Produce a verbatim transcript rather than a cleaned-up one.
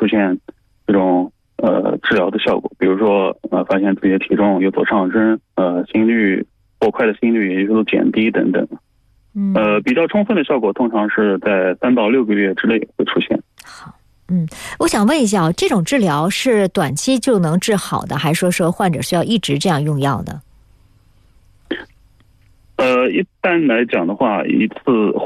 现这种呃治疗的效果，比如说呃发现自己的体重有所上升，呃心率过快的心率也有所减低等等。 嗯， 呃，比较充分的效果通常是在三到六个月之内会出现。 好。嗯，我想问一下，这种治疗是短期就能治好的，还是说说患者需要一直这样用药的？ 呃，一般来讲的话，一次